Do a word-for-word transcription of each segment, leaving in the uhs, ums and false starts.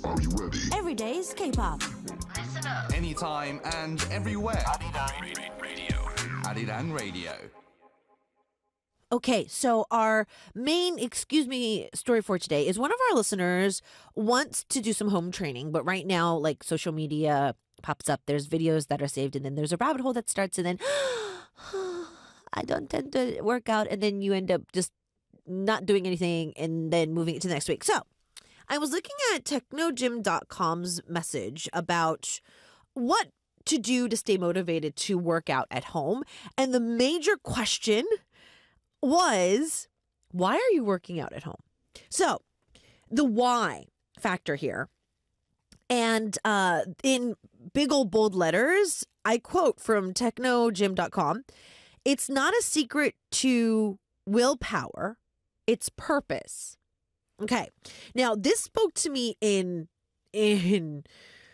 Are you ready? Every day's K-pop. Listen up. Anytime and everywhere. Adidan Radio. Adidan Radio. Okay, so our main, excuse me, story for today is one of our listeners wants to do some home training, but right now, like, social media pops up. There's videos that are saved, and then there's a rabbit hole that starts, and then I don't tend to work out, and then you end up just not doing anything and then moving it to the next week. So I was looking at technogym dot com's message about what to do to stay motivated to work out at home. And the major question was, why are you working out at home? So the why factor here. And uh, in big old bold letters, I quote from technogym dot com, it's not a secret to willpower, it's purpose. Okay. Now, this spoke to me in, in,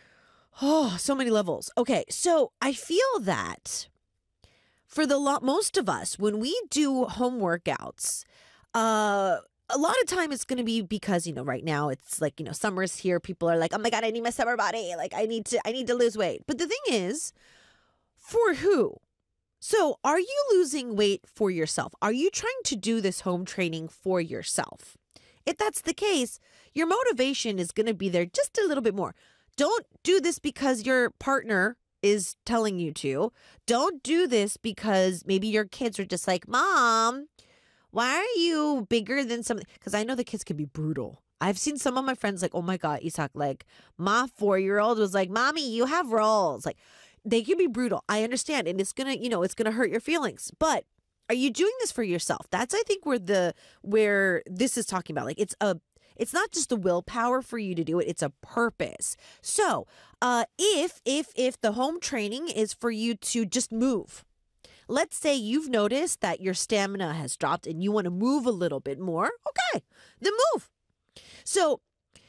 oh, so many levels. Okay. So I feel that for the lot, most of us, when we do home workouts, uh, a lot of time it's going to be because, you know, right now it's like, you know, summer's here. People are like, oh my God, I need my summer body. Like I need to, I need to lose weight. But the thing is, for who? So are you losing weight for yourself? Are you trying to do this home training for yourself? If that's the case, your motivation is going to be there just a little bit more. Don't do this because your partner is telling you to. Don't do this because maybe your kids are just like, Mom, why are you bigger than something? Because I know the kids can be brutal. I've seen some of my friends like, oh my God, Isak, like my four-year-old was like, Mommy, you have rolls. Like they can be brutal. I understand. And it's going to, you know, it's going to hurt your feelings. But are you doing this for yourself? That's, I think, where the, where this is talking about. Like it's a, it's not just the willpower for you to do it. It's a purpose. So uh, if, if, if the home training is for you to just move, let's say you've noticed that your stamina has dropped and you want to move a little bit more. Okay, then move. So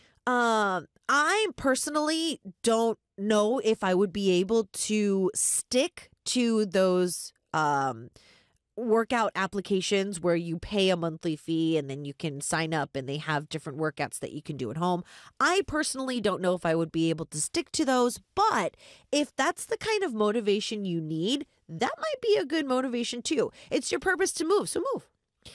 uh, I personally don't know if I would be able to stick to those um, workout applications where you pay a monthly fee and then you can sign up and they have different workouts that you can do at home. I personally don't know if I would be able to stick to those, but if that's the kind of motivation you need, that might be a good motivation too. It's your purpose to move, so move.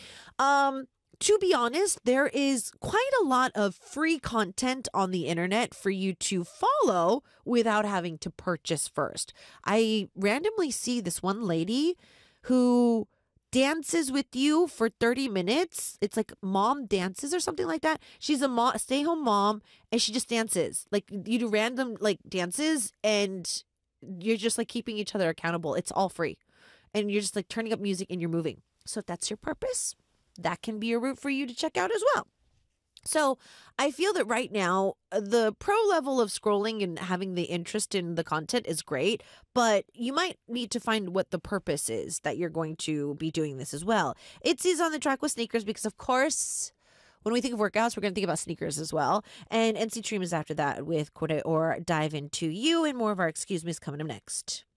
Um, to be honest, there is quite a lot of free content on the internet for you to follow without having to purchase first. I randomly see this one lady who dances with you for thirty minutes. It's like mom dances or something like that. She's a mom, stay-home mom, and she just dances. Like you do random like dances and you're just like keeping each other accountable. It's all free. And you're just like turning up music and you're moving. So if that's your purpose, that can be a route for you to check out as well. So I feel that right now, the pro level of scrolling and having the interest in the content is great, but you might need to find what the purpose is that you're going to be doing this as well. Itzy's on the track with sneakers because, of course, when we think of workouts, we're going to think about sneakers as well. And N C Dream is after that with Kore or Dive Into You, and more of our Excuse Me is coming up next.